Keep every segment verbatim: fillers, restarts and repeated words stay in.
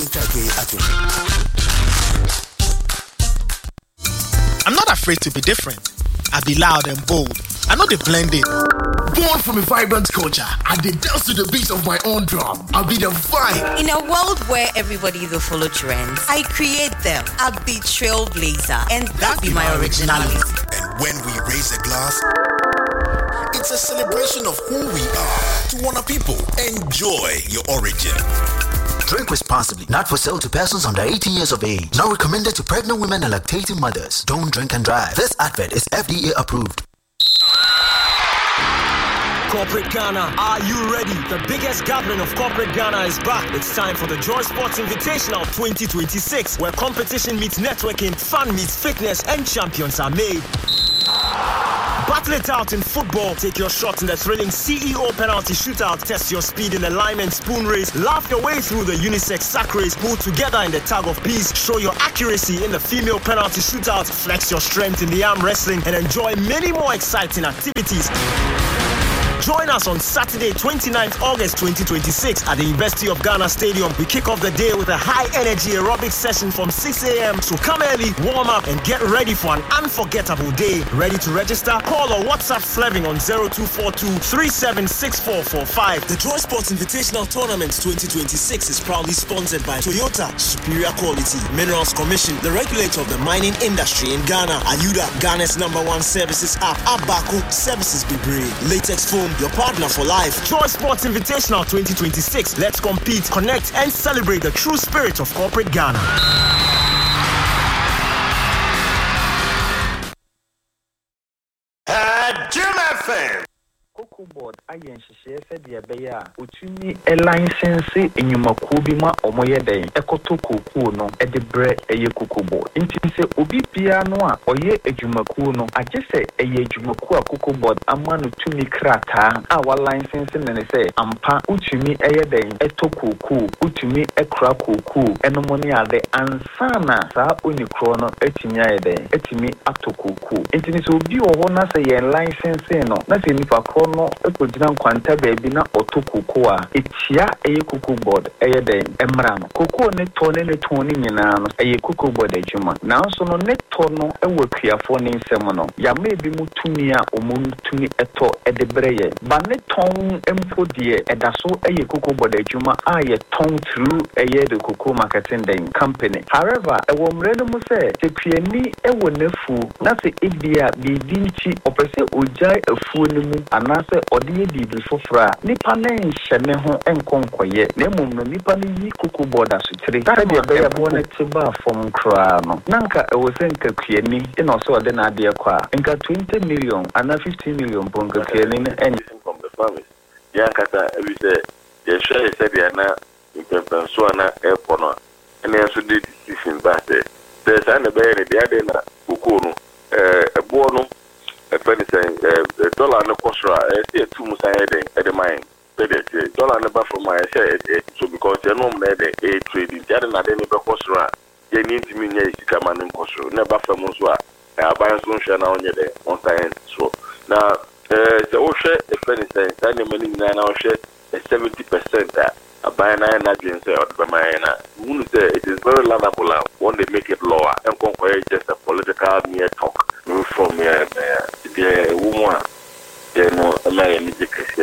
I'm not afraid to be different. I be loud and bold. I know they blend in. Born from a vibrant culture, I did dance to the beat of my own drum. I'll be the vibe. In a world where everybody will follow trends, I create them. I'll be trailblazer, and that be my originality. And when we raise a glass, it's a celebration of who we are. To honor people, enjoy your origin. Drink responsibly. Not for sale to persons under eighteen years of age. Not recommended to pregnant women and lactating mothers. Don't drink and drive. This advert is F D A approved. Corporate Ghana, are you ready? The biggest gathering of Corporate Ghana is back. It's time for the Joy Sports Invitational twenty twenty-six, where competition meets networking, fun meets fitness, and champions are made. Battle it out in football. Take your shot in the thrilling C E O penalty shootout. Test your speed in the lineman spoon race. Laugh your way through the unisex sack race. Pull together in the tag of peace. Show your accuracy in the female penalty shootout. Flex your strength in the arm wrestling. And enjoy many more exciting activities. Join us on Saturday, twenty-ninth August twenty twenty-six at the University of Ghana Stadium. We kick off the day with a high-energy aerobic session from six a.m. So come early, warm up, and get ready for an unforgettable day. Ready to register? Call or WhatsApp Fleving on zero two four two, three seven six four four five. The Joy Sports Invitational Tournament twenty twenty-six is proudly sponsored by Toyota, Superior Quality, Minerals Commission, the regulator of the mining industry in Ghana, Ayuda, Ghana's number one services app, Abaco, Services Bibre, Latex Foam, your partner for life. Joy Sports Invitational twenty twenty-six. Let's compete, connect, and celebrate the true spirit of Corporate Ghana. At Jim F M. Cocoa board, I am said the Abaya, Uchumi, a license in your Makubima or Moyede, a Kotoku no, at the bread a ye cocoa board. Intin say Obi Pianoa or ye a Jumakuno. I just say a ye Jumakua cocoa board, a man to me crata, our license and say, Ampa, Uchumi a day, a toku, Uchumi a craku, and no money are the ansana, sa unicrono, etimia day, etimi atoku. Intin so be or one as a license no, nothing if a no ekojina kwanta baby na otokokoa etia eye cocoa board eye den emra no cocoa ne to ne ne to ne nyina no eye cocoa board adwuma na so no ne to no ewo kuafo ne nsem no ya ma ebi mutumi a omutumi eto edebreye ba ne ton empo de edaso eye cocoa board adwuma a ye ton through eye the cocoa marketing den company. However ewo mre no mu se tepiani ewo nefu na se ebia bibi nchi opese ojai afu ne mu ana se odi di befofra nipa na nhye ho enkonkoye na mum no nipa ni yi cocoa board asutire ta de be ya bo na tiba from kra no nanka e wo senka kuani e no so ode na ade kwa nka twenty million ana fifteen million bonga kuani na en from the family ya kata we say ye share say dia na impempenso na airport no ene so de decision ba say there's an be ne dia de na cocoa no eh ebo no a friend saying, the dollar no cost, I see a two months ahead at the mine. The dollar never from my share, so because you're no made a trading, the other than any cost, you need to mean you come and cost, never from Moswa. I buy some share now on time. So now, the ocean, a friend is saying, I money nine hour share, seventy percent that I buy nine agents out by my moon. It is very lovable when they make it lower and compare just a political mere talk. From here, the woman, you know, American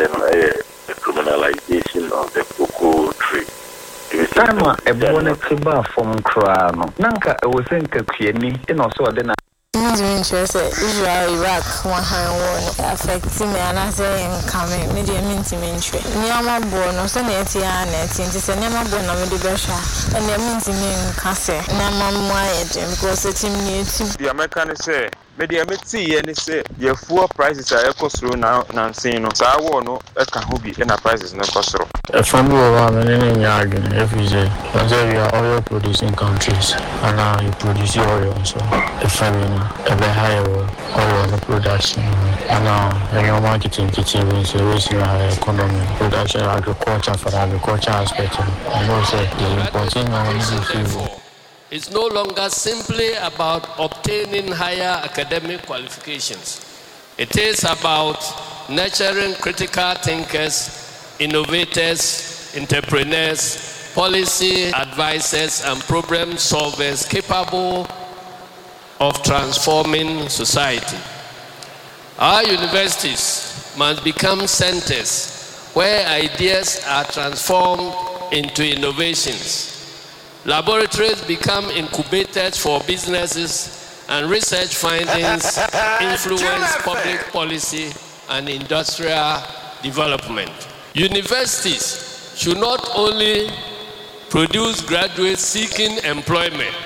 criminalization of the cocoa tree. Time a bonnet from Crano. Nanka, I was think a creamy, and also then. Interested Israel Iraq one hundred one affecting me and I say coming medium intimacy. Niama born, so netia net into Sanema Bona with the Besha, and the means in Casse, Nama Wyatt, because it's in near to the American say. Media meti and say your four prices are equal through now Nansino. So I won't know a cahubi and a prices no cost. A family of any yard every day. We are oil producing countries and now you produce oil so a family a very higher oil production and now your marketing kitchen is a very high economy production agriculture for agriculture aspect and also the importing of It's no longer simply about obtaining higher academic qualifications. It is about nurturing critical thinkers, innovators, entrepreneurs, policy advisors, and problem solvers capable of transforming society. Our universities must become centers where ideas are transformed into innovations. Laboratories become incubators for businesses, and research findings influence public policy and industrial development. Universities should not only produce graduates seeking employment,